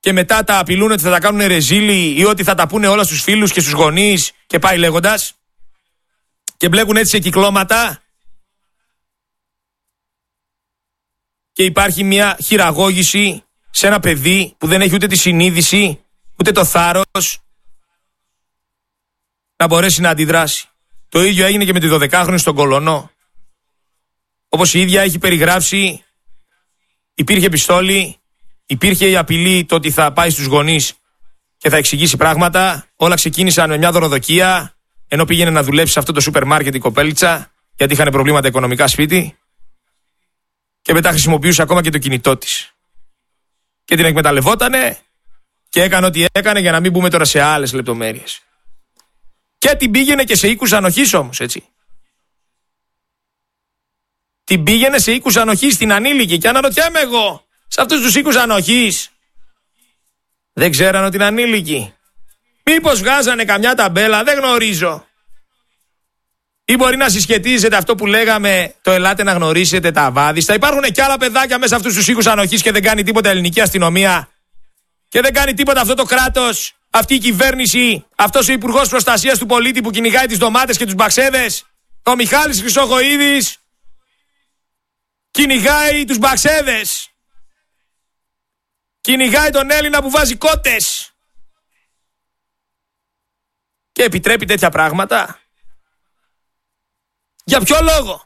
και μετά τα απειλούν ότι θα τα κάνουν ρεζίλι ή ότι θα τα πούνε όλα στους φίλους και στους γονείς και πάει λέγοντας, και μπλέκουν έτσι σε κυκλώματα, και υπάρχει μια χειραγώγηση σε ένα παιδί που δεν έχει ούτε τη συνείδηση ούτε το θάρρος να μπορέσει να αντιδράσει. Το ίδιο έγινε και με τη 12χρονη στον Κολονό. Όπως η ίδια έχει περιγράψει, υπήρχε πιστόλι, υπήρχε η απειλή το ότι θα πάει στους γονείς και θα εξηγήσει πράγματα. Όλα ξεκίνησαν με μια δωροδοκία, ενώ πήγαινε να δουλέψει σε αυτό το σούπερ μάρκετ η κοπέλιτσα, γιατί είχαν προβλήματα οικονομικά σπίτι, και μετά χρησιμοποιούσε ακόμα και το κινητό της. Και την εκμεταλλευότανε και έκανε ό,τι έκανε, για να μην μπούμε τώρα σε άλλες λεπτομέρειες. Και την πήγαινε και σε οίκους ανοχής όμως, έτσι. Την πήγαινε σε οίκους ανοχής, στην ανήλικη. Και αναρωτιέμαι εγώ, σε αυτούς τους οίκους ανοχής δεν ξέραν ότι είναι ανήλικη? Μήπως βγάζανε καμιά ταμπέλα, δεν γνωρίζω. Ή μπορεί να συσχετίζεται αυτό που λέγαμε, το ελάτε να γνωρίσετε τα βάδιστα. Υπάρχουν και άλλα παιδάκια μέσα αυτούς τους οίκους ανοχής και δεν κάνει τίποτα ελληνική αστυνομία. Και δεν κάνει τίποτα αυτό το κράτος, αυτή η κυβέρνηση, αυτός ο Υπουργός Προστασίας του Πολίτη που κυνηγάει τις ντομάτες και τους μπαξέδες. Ο Μιχάλης Χρυσοχοΐδης κυνηγάει τους μπαξέδες. Κυνηγάει τον Έλληνα που βάζει κότες. Και επιτρέπει τέτοια πράγματα. Για ποιο λόγο?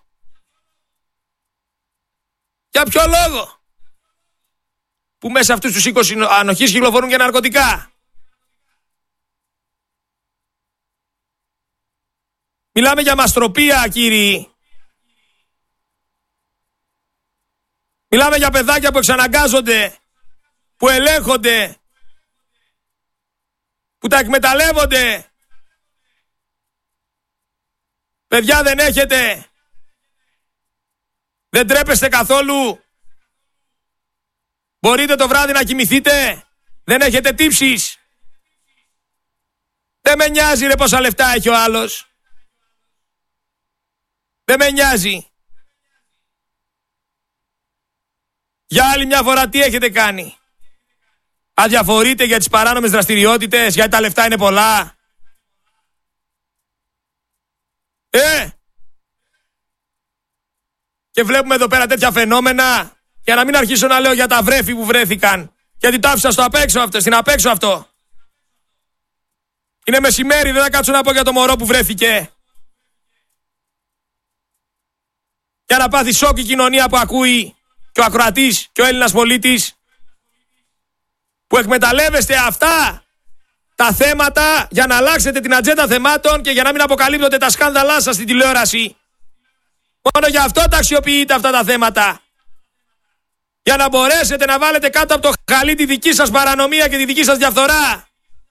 Για ποιο λόγο? Που μέσα αυτούς τους 20 ανοχής κυκλοφορούν και ναρκωτικά. Μιλάμε για μαστροπία, κύριοι. Μιλάμε για παιδάκια που εξαναγκάζονται, που ελέγχονται, που τα εκμεταλλεύονται. Παιδιά, δεν έχετε? Δεν τρέπεστε καθόλου? Μπορείτε το βράδυ να κοιμηθείτε? Δεν έχετε τύψεις? Δεν με νοιάζει ρε πόσα λεφτά έχει ο άλλος. Δεν με νοιάζει. Για άλλη μια φορά τι έχετε κάνει? Αδιαφορείτε για τις παράνομες δραστηριότητες, γιατί τα λεφτά είναι πολλά? Και βλέπουμε εδώ πέρα τέτοια φαινόμενα, για να μην αρχίσω να λέω για τα βρέφη που βρέθηκαν, γιατί το άφησα στο απέξω αυτό, στην απέξω αυτό. Είναι μεσημέρι, δεν θα κάτσω να πω για το μωρό που βρέθηκε. Για να πάθει σοκ η κοινωνία που ακούει, και ο ακροατής και ο Έλληνας πολίτης, που εκμεταλλεύεστε αυτά τα θέματα για να αλλάξετε την ατζέντα θεμάτων και για να μην αποκαλύπτονται τα σκάνδαλά σας στην τηλεόραση. Μόνο για αυτό τα αξιοποιείτε αυτά τα θέματα. Για να μπορέσετε να βάλετε κάτω από το χαλί τη δική σας παρανομία και τη δική σας διαφθορά.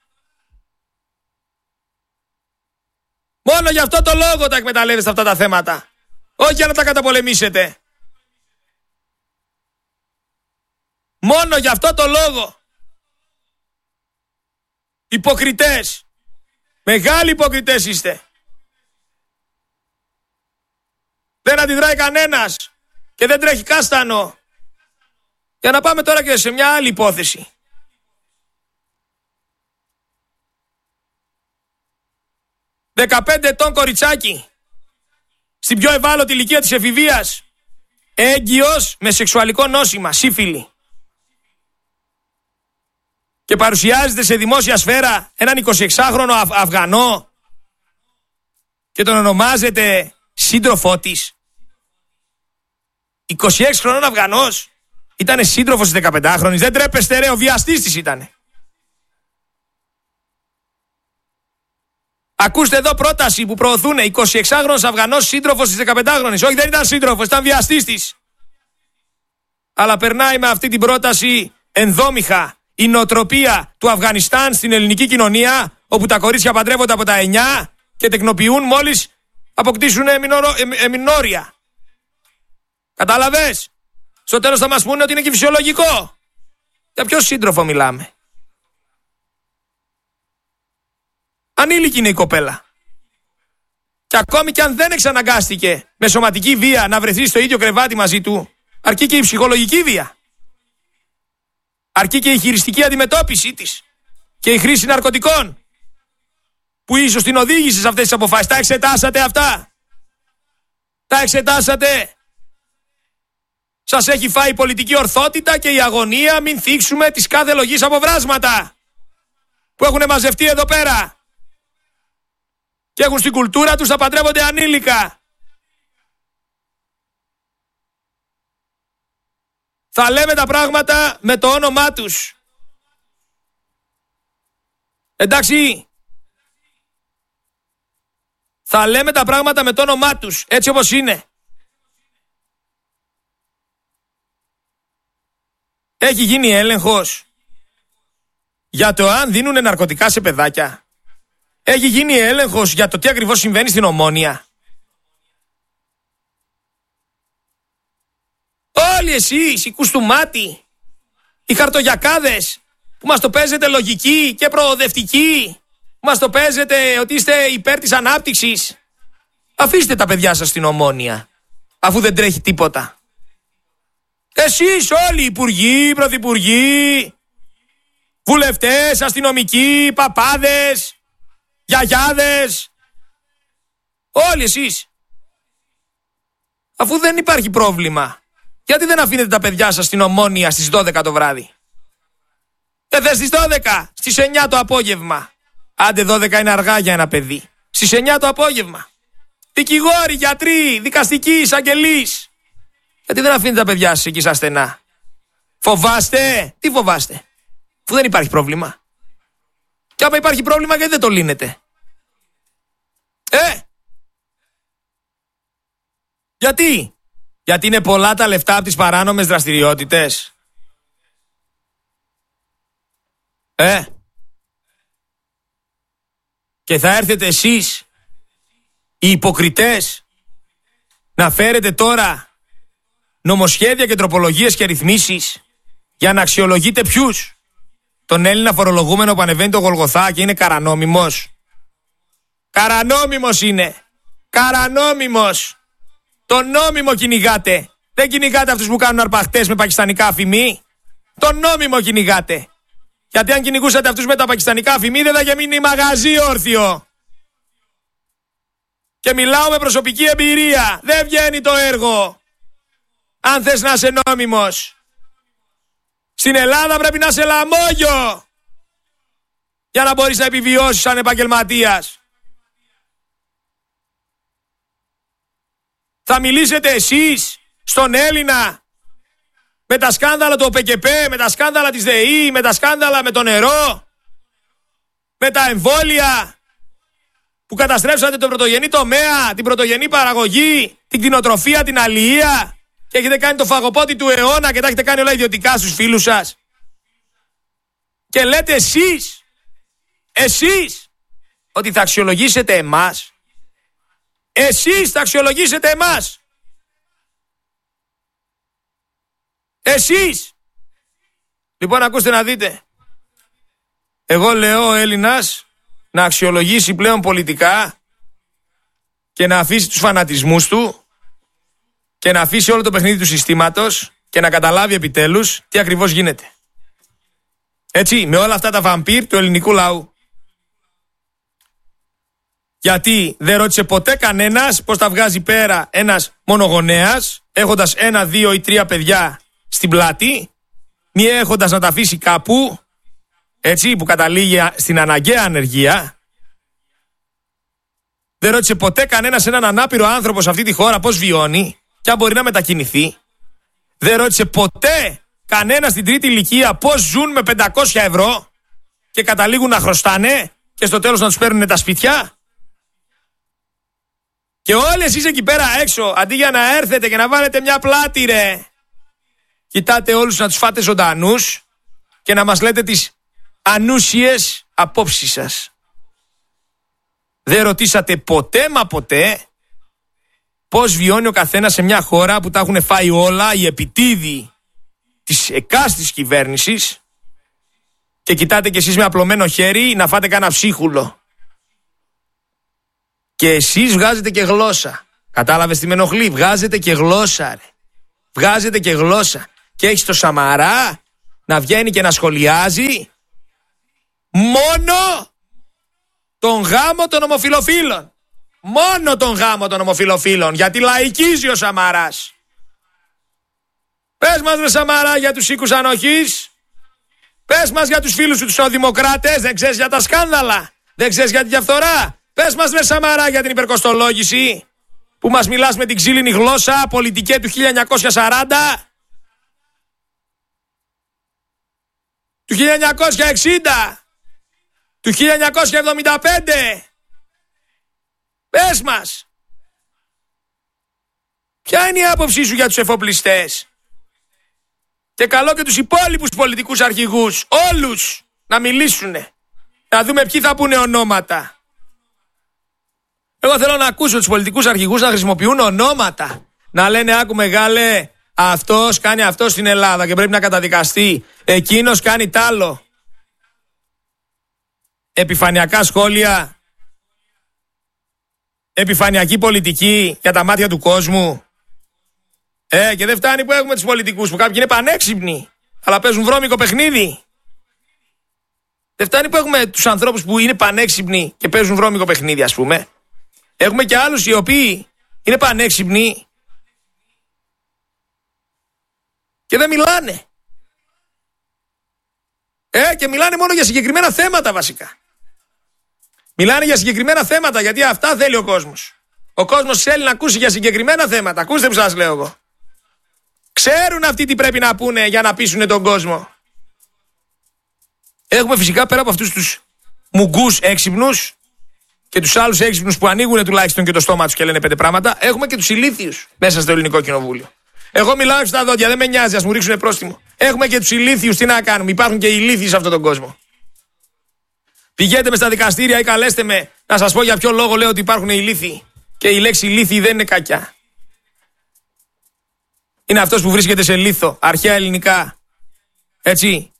Μόνο για αυτό το λόγο τα εκμεταλλεύεστε αυτά τα θέματα. Όχι για να τα καταπολεμήσετε. Μόνο για αυτό το λόγο. Υποκριτές. Μεγάλοι υποκριτές είστε. Δεν αντιδράει κανένας και δεν τρέχει κάστανο. Για να πάμε τώρα και σε μια άλλη υπόθεση. «15 ετών κοριτσάκι, στην πιο ευάλωτη ηλικία της εφηβείας, έγκυος με σεξουαλικό νόσημα, σύφυλη. Και παρουσιάζεται σε δημόσια σφαίρα έναν 26χρονο Αφγανό και τον ονομάζεται σύντροφό της. 26 χρονών Αφγανός ήτανε σύντροφος της 15χρονης. Δεν τρέπεστε ρε, ο βιαστής της ήτανε. Ακούστε εδώ πρόταση που προωθούν, 26χρονος Αφγανός σύντροφος της 15χρονης. Όχι, δεν ήταν σύντροφος, ήταν βιαστής της. Αλλά περνάει με αυτή την πρόταση ενδόμηχα η νοοτροπία του Αφγανιστάν στην ελληνική κοινωνία, όπου τα κορίτσια παντρεύονται από τα 9 και τεκνοποιούν μόλις αποκτήσουν εμινόρια. Κατάλαβες? Στο τέλος θα μας πούνε ότι είναι και φυσιολογικό. Για ποιο σύντροφο μιλάμε? Ανήλικη είναι η κοπέλα. Και ακόμη κι αν δεν εξαναγκάστηκε με σωματική βία να βρεθεί στο ίδιο κρεβάτι μαζί του, αρκεί και η ψυχολογική βία. Αρκεί και η χειριστική αντιμετώπιση της και η χρήση ναρκωτικών που ίσως την οδήγησε σε αυτές τις αποφάσεις. Τα εξετάσατε αυτά? Τα εξετάσατε? Σας έχει φάει η πολιτική ορθότητα και η αγωνία μην θίξουμε τις κάθε λογής αποβράσματα που έχουν μαζευτεί εδώ πέρα και έχουν στην κουλτούρα τους να παντρεύονται ανήλικα. Θα λέμε τα πράγματα με το όνομά τους. Εντάξει. Θα λέμε τα πράγματα με το όνομά τους, έτσι όπως είναι. Έχει γίνει έλεγχος για το αν δίνουν ναρκωτικά σε παιδάκια. Έχει γίνει έλεγχος για το τι ακριβώς συμβαίνει στην Ομόνοια. Όλοι εσείς, οι κουστούμάτοι, οι χαρτογιακάδες που μας το παίζετε λογική και προοδευτική, που μας το παίζετε ότι είστε υπέρ της ανάπτυξης, αφήστε τα παιδιά σας στην Ομόνοια, αφού δεν τρέχει τίποτα. Εσείς όλοι, υπουργοί, πρωθυπουργοί, βουλευτές, αστυνομικοί, παπάδες, γιαγιάδες, όλοι εσείς, αφού δεν υπάρχει πρόβλημα, γιατί δεν αφήνετε τα παιδιά σας στην Ομόνοια στις 12 το βράδυ? Δεν στις 12, στις 9 το απόγευμα. Άντε 12 είναι αργά για ένα παιδί. Στις 9 το απόγευμα. Δικηγόροι, γιατροί, δικαστικοί, εισαγγελείς. Γιατί δεν αφήνετε τα παιδιά σας εκεί στα στενά? Φοβάστε? Τι φοβάστε? Αφού δεν υπάρχει πρόβλημα. Και άμα υπάρχει πρόβλημα, γιατί δεν το λύνετε? Γιατί? Γιατί είναι πολλά τα λεφτά από τις παράνομες δραστηριότητες? Και θα έρθετε εσείς, οι υποκριτές, να φέρετε τώρα νομοσχέδια και τροπολογίες και ρυθμίσεις για να αξιολογείτε ποιους? Τον Έλληνα φορολογούμενο που ανεβαίνει το Γολγοθά και είναι καρανόμιμος? Καρανόμιμος είναι. Καρανόμιμος. Τον νόμιμο κυνηγάτε. Δεν κυνηγάτε αυτούς που κάνουν αρπαχτές με πακιστανικά αφημί. Τον νόμιμο κυνηγάτε. Γιατί αν κυνηγούσατε αυτούς με τα πακιστανικά αφημί, δεν θα είχε μείνει μαγαζί όρθιο. Και μιλάω με προσωπική εμπειρία. Δεν βγαίνει το έργο αν θες να είσαι νόμιμος. Στην Ελλάδα πρέπει να είσαι λαμόγιο για να μπορείς να επιβιώσεις σαν επαγγελματίας. Θα μιλήσετε εσείς στον Έλληνα με τα σκάνδαλα του ΟΠΕΚΕΠ, με τα σκάνδαλα της ΔΕΗ, με τα σκάνδαλα με το νερό, με τα εμβόλια που καταστρέψατε τον πρωτογενή τομέα, την πρωτογενή παραγωγή, την κτηνοτροφία, την αλληλεία και έχετε κάνει το φαγοπότη του αιώνα και τα έχετε κάνει όλα ιδιωτικά στους φίλους σας. Και λέτε εσείς ότι θα αξιολογήσετε εμάς. Εσείς θα αξιολογήσετε εμάς. Εσείς. Λοιπόν, ακούστε να δείτε. Εγώ λέω ο Έλληνας να αξιολογήσει πλέον πολιτικά και να αφήσει τους φανατισμούς του και να αφήσει όλο το παιχνίδι του συστήματος και να καταλάβει επιτέλους τι ακριβώς γίνεται. Έτσι, με όλα αυτά τα βαμπύρ του ελληνικού λαού. Γιατί δεν ρώτησε ποτέ κανένας πώς τα βγάζει πέρα ένας μονογονέας, έχοντας 1, 2 ή 3 παιδιά στην πλάτη, μη έχοντας να τα αφήσει κάπου, έτσι, που καταλήγει στην αναγκαία ανεργία. Δεν ρώτησε ποτέ κανένας έναν ανάπηρο άνθρωπο σε αυτή τη χώρα πώς βιώνει και αν μπορεί να μετακινηθεί. Δεν ρώτησε ποτέ κανένας στην τρίτη ηλικία πώς ζουν με 500 ευρώ και καταλήγουν να χρωστάνε και στο τέλος να τους παίρνουν τα σπίτια. Και όλοι εσείς εκεί πέρα έξω, αντί για να έρθετε και να βάλετε μια πλάτη, ρε, κοιτάτε όλους να τους φάτε ζωντανούς και να μας λέτε τις ανούσιες απόψεις σας. Δεν ρωτήσατε ποτέ μα ποτέ πώς βιώνει ο καθένας σε μια χώρα που τα έχουν φάει όλα οι επιτίδοι της εκάστης κυβέρνησης και κοιτάτε κι εσείς με απλωμένο χέρι να φάτε κάνα ψίχουλο. Και εσείς βγάζετε και γλώσσα. Κατάλαβες τι με ενοχλεί? Βγάζετε και γλώσσα, ρε. Βγάζετε και γλώσσα. Και έχεις το Σαμαρά να βγαίνει και να σχολιάζει μόνο τον γάμο των ομοφυλοφίλων. Μόνο τον γάμο των ομοφυλοφίλων, γιατί λαϊκίζει ο Σαμαράς. Πες μας, ρε Σαμαρά, για τους οίκους ανοχής. Πες μας για τους φίλους σου τους οδημοκράτες. Δεν ξέρεις για τα σκάνδαλα. Δεν ξέρεις για τη διαφθορά. Πες μας, ρε Σαμαρά, για την υπερκοστολόγηση που μας μιλάς με την ξύλινη γλώσσα, πολιτικέ του 1940, του 1960, του 1975. Πες μας, ποια είναι η άποψή σου για τους εφοπλιστές? Και καλό και τους υπόλοιπους πολιτικούς αρχηγούς, όλους, να μιλήσουνε. Να δούμε ποιοι θα πούνε ονόματα. Εγώ θέλω να ακούσω τους πολιτικούς αρχηγούς να χρησιμοποιούν ονόματα. Να λένε, άκου μεγάλε, αυτός κάνει αυτό στην Ελλάδα και πρέπει να καταδικαστεί. Εκείνος κάνει τ' άλλο. Επιφανειακά σχόλια, επιφανειακή πολιτική για τα μάτια του κόσμου. Και δεν φτάνει που έχουμε τους πολιτικούς που κάποιοι είναι πανέξυπνοι, αλλά παίζουν βρώμικο παιχνίδι. Δεν φτάνει που έχουμε τους ανθρώπους που είναι πανέξυπνοι και παίζουν βρώμικο παιχνίδι, ας πούμε. Έχουμε και άλλους οι οποίοι είναι πανέξυπνοι και δεν μιλάνε. Και μιλάνε μόνο για συγκεκριμένα θέματα βασικά. Μιλάνε για συγκεκριμένα θέματα, γιατί αυτά θέλει ο κόσμος. Ο κόσμος θέλει να ακούσει για συγκεκριμένα θέματα. Ακούστε που σας λέω εγώ. Ξέρουν αυτοί τι πρέπει να πούνε για να πείσουν τον κόσμο. Έχουμε φυσικά πέρα από αυτούς τους μουγκούς έξυπνους και τους άλλους έξυπνους που ανοίγουν τουλάχιστον και το στόμα τους και λένε 5 πράγματα, έχουμε και τους ηλίθιους μέσα στο ελληνικό κοινοβούλιο. Εγώ μιλάω στα δόντια, δεν με νοιάζει, ας μου ρίξουν πρόστιμο. Έχουμε και τους ηλίθιους, τι να κάνουμε, υπάρχουν και ηλίθιοι σε αυτόν τον κόσμο. Πηγαίνετε με στα δικαστήρια ή καλέστε με να σας πω για ποιο λόγο λέω ότι υπάρχουν ηλίθιοι. Και η λέξη ηλίθιοι δεν είναι κακιά. Είναι αυτός που βρίσκεται σε λίθο, αρχαία ελληνικά. Έτσι.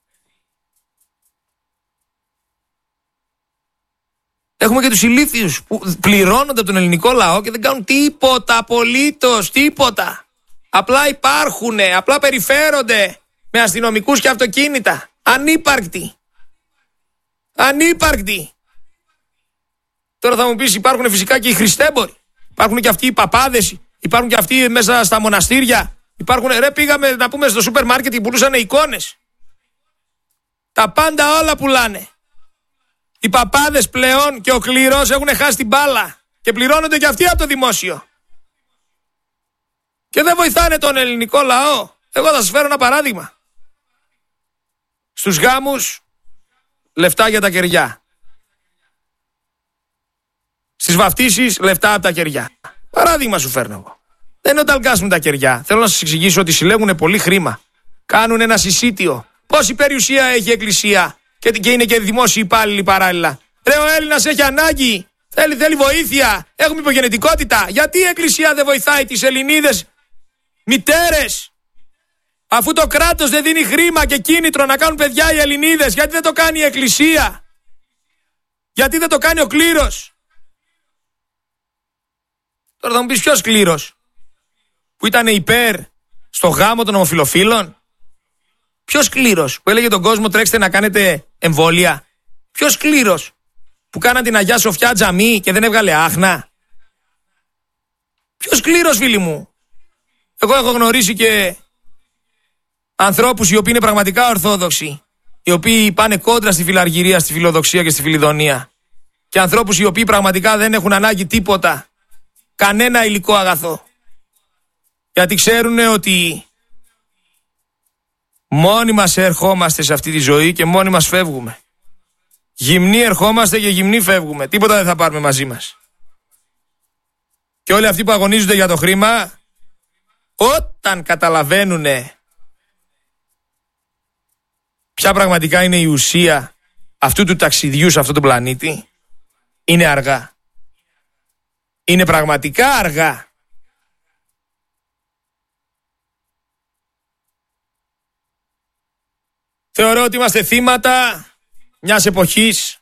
Έχουμε και τους ηλίθιους που πληρώνονται από τον ελληνικό λαό και δεν κάνουν τίποτα, απολύτως τίποτα. Απλά υπάρχουνε, απλά περιφέρονται με αστυνομικούς και αυτοκίνητα. Ανύπαρκτοι. Ανύπαρκτοι. Τώρα θα μου πεις, υπάρχουν φυσικά και οι χριστέμποροι. Υπάρχουν και αυτοί οι παπάδες. Υπάρχουν και αυτοί μέσα στα μοναστήρια. Υπάρχουν, πήγαμε να πούμε στο σούπερ μάρκετ και πουλούσαν εικόνες. Τα πάντα όλα πουλάνε. Οι παπάδες πλέον και ο κλήρος έχουν χάσει την μπάλα. Και πληρώνονται και αυτοί από το δημόσιο. Και δεν βοηθάνε τον ελληνικό λαό. Εγώ θα σας φέρω ένα παράδειγμα. Στους γάμους, λεφτά για τα κεριά. Στις βαφτίσεις, λεφτά από τα κεριά. Παράδειγμα σου φέρνω εγώ. Δεν είναι όταν βγάζουν τα κεριά. Θέλω να σας εξηγήσω ότι συλλέγουν πολύ χρήμα. Κάνουν ένα συσίτιο. Πόση περιουσία έχει η Εκκλησία και είναι και δημόσιοι υπάλληλοι παράλληλα. Ρε, ο Έλληνας έχει ανάγκη. Θέλει βοήθεια. Έχουμε υπογενετικότητα. Γιατί η Εκκλησία δεν βοηθάει τις Ελληνίδες μητέρες? Αφού το κράτος δεν δίνει χρήμα και κίνητρο να κάνουν παιδιά οι Ελληνίδες, γιατί δεν το κάνει η Εκκλησία? Γιατί δεν το κάνει ο κλήρος? Τώρα θα μου πεις, ποιος κλήρος που ήταν υπέρ στο γάμο των ομοφυλοφίλων? Ποιος κλήρος που έλεγε τον κόσμο τρέξτε να κάνετε εμβόλια? Ποιος κλήρος που κάναν την Αγιά Σοφιά τζαμί και δεν έβγαλε άχνα? Ποιος κλήρος, φίλοι μου? Εγώ έχω γνωρίσει και ανθρώπους οι οποίοι είναι πραγματικά ορθόδοξοι, οι οποίοι πάνε κόντρα στη φιλαργυρία, στη φιλοδοξία και στη φιλιδονία, και ανθρώπους οι οποίοι πραγματικά δεν έχουν ανάγκη τίποτα, κανένα υλικό αγαθό, γιατί ξέρουν ότι μόνοι μας ερχόμαστε σε αυτή τη ζωή και μόνοι μας φεύγουμε. Γυμνοί ερχόμαστε και γυμνοί φεύγουμε. Τίποτα δεν θα πάρουμε μαζί μας. Και όλοι αυτοί που αγωνίζονται για το χρήμα, όταν καταλαβαίνουν ποια πραγματικά είναι η ουσία αυτού του ταξιδιού σε αυτόν τον πλανήτη, είναι αργά. Είναι πραγματικά αργά. Θεωρώ ότι είμαστε θύματα μιας εποχής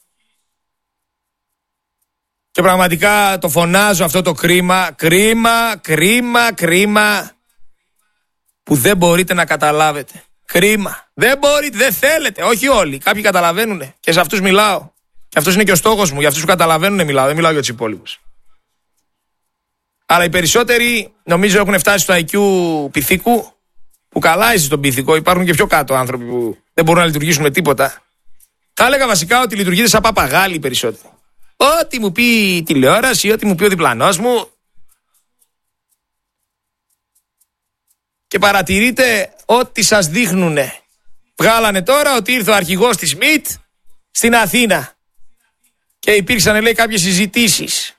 και πραγματικά το φωνάζω αυτό το κρίμα, κρίμα που δεν μπορείτε να καταλάβετε. Κρίμα. Δεν μπορείτε, δεν θέλετε. Όχι όλοι. Κάποιοι καταλαβαίνουν. Και σε αυτούς μιλάω. Και αυτός είναι και ο στόχος μου. Για αυτούς που καταλαβαίνουν μιλάω. Δεν μιλάω για τους υπόλοιπους. Αλλά οι περισσότεροι νομίζω έχουν φτάσει στο IQ πυθίκου. Που καλά είσαι στον πυθικό. Υπάρχουν και πιο κάτω άνθρωποι που δεν μπορούν να λειτουργήσουν με τίποτα. Θα έλεγα βασικά ότι λειτουργείτε σαν παπαγάλοι οι περισσότεροι. Ό,τι μου πει η τηλεόραση, ό,τι μου πει ο διπλανός μου. Και παρατηρείτε ό,τι σας δείχνουνε. Βγάλανε τώρα ότι ήρθε ο αρχηγός της ΜΙΤ στην Αθήνα. Και υπήρξαν, λέει, κάποιες συζητήσεις.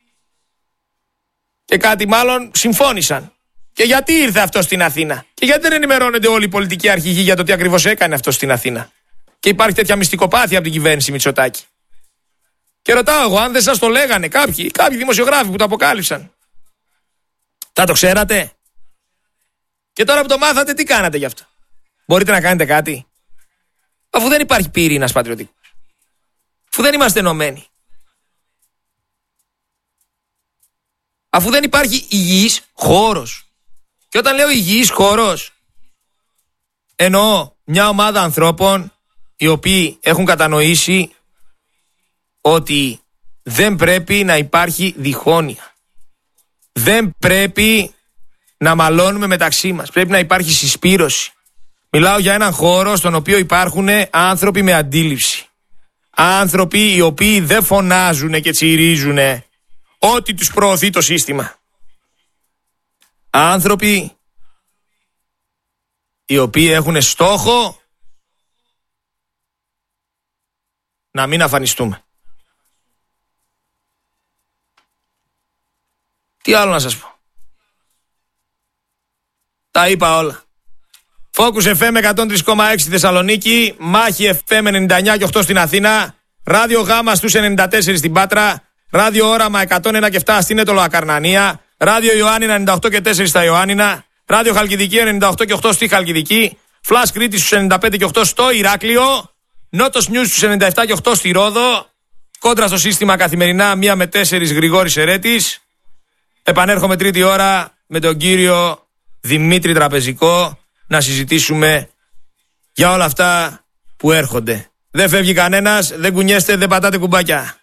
Και κάτι μάλλον συμφώνησαν. Και γιατί ήρθε αυτό στην Αθήνα? Και γιατί δεν ενημερώνονται όλοι οι πολιτικοί αρχηγοί για το τι ακριβώς έκανε αυτό στην Αθήνα? Και υπάρχει τέτοια μυστικοπάθεια από την κυβέρνηση Μητσοτάκη. Και ρωτάω εγώ, αν δεν σας το λέγανε κάποιοι δημοσιογράφοι που το αποκάλυψαν, θα το ξέρατε? Και τώρα που το μάθατε, τι κάνατε γι' αυτό? Μπορείτε να κάνετε κάτι? Αφού δεν υπάρχει πυρήνας πατριωτικός. Αφού δεν είμαστε ενωμένοι. Αφού δεν υπάρχει υγιής χώρος. Και όταν λέω υγιής χώρος, εννοώ μια ομάδα ανθρώπων οι οποίοι έχουν κατανοήσει ότι δεν πρέπει να υπάρχει διχόνοια. Δεν πρέπει να μαλώνουμε μεταξύ μας. Πρέπει να υπάρχει συσπήρωση. Μιλάω για έναν χώρο στον οποίο υπάρχουν άνθρωποι με αντίληψη. Άνθρωποι οι οποίοι δεν φωνάζουν και τσιρίζουν ό,τι τους προωθεί το σύστημα. Άνθρωποι οι οποίοι έχουν στόχο να μην αφανιστούμε. Τι άλλο να σας πω? Τα είπα όλα. Focus FM 103,6 στη Θεσσαλονίκη, Μάχη FM 99 και 8 στην Αθήνα, Ράδιο Γάμα στους 94 στην Πάτρα, Ράδιο Όραμα 101 και 7 στην Έτωλο Ακαρνανία, Ράδιο Ιωάννινα 98 και 4 στα Ιωάννινα, Ράδιο Χαλκιδική 98 και 8 στη Χαλκιδική, Flash Κρήτη στους 95 και 8 στο Ηράκλειο, Νότος News στους 97 και 8 στη Ρόδο, κόντρα στο σύστημα καθημερινά 1 με 4 Γρηγόρης Ερέτης. Επανέρχομαι τρίτη ώρα με τον κύριο Δημήτρη Τραπεζικό να συζητήσουμε για όλα αυτά που έρχονται. Δεν φεύγει κανένας, δεν κουνιέστε, δεν πατάτε κουμπάκια.